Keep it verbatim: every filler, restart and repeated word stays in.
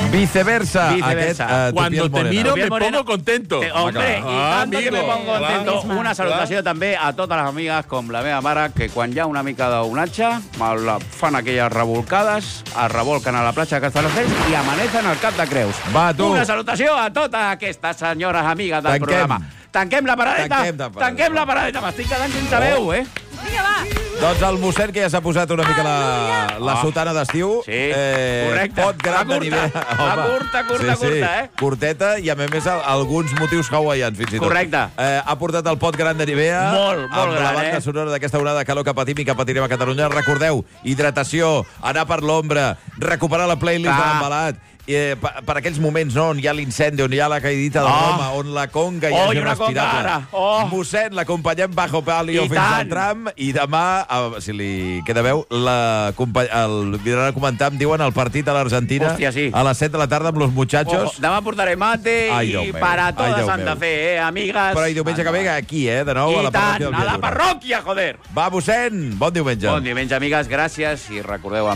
Viceversa. Viceversa. Aquest, uh, Cuando te miro me Moreno. pongo contento. Eh, hombre, Ah, i tant que me amigo. pongo contento. Clar. Una salutació també a totes les amigues com la meva mare, que quan hi ha una mica d'onatge la fan aquelles revolcades, es revolquen a la platja de Castelldefels i amanecen al Cap de Creus. Va, tu. Una salutació a totes aquestes senyores amigues del Tanquem. programa. Tanquem la paradeta. Tanquem la paradeta. Tanquem la paradeta. M'estic quedant sense veu, eh? Vinga, va. Doncs el mossèn, que ja s'ha posat una mica la, la Ah. sotana d'estiu. Sí, correcte. Pot gran La de nivell. curta, la Home. curta, curta, sí, sí. curta, eh? Curteta i, a més, a alguns motius hawaians, fins i tot. Correcte. Eh, ha portat el pot gran de Nivea. Molt, molt amb gran, la banda eh? sonora d'aquesta onada de calor que patim i que patirem a Catalunya. Recordeu, hidratació, anar per l'ombra, recuperar la playlist Clar. de l'embalat. Eh, per, per aquells moments, no?, on hi ha l'incendi, on hi ha la caïdita de Oh. Roma, on la conga ja Oh, és i una conga irrespirable. ara. Oh. Mossèn, l'acompanyem bajo palio I fins al tant. tram, i demà, eh, si li queda veu, la, el vindran a comentar, em diuen, el partit a l'Argentina Hòstia, sí. a les set de la tarda amb los muchachos. Oh, demà portaré mate Ai, i Déu meu. para Ai, todas Déu han de meu. fer, eh, amigues. Però i diumenge que ve aquí, eh, de nou, a I la tant, parròquia del a la Viadura. parròquia, joder. Va, mossèn, bon diumenge. Bon diumenge, amigues, gràcies, i recordeu,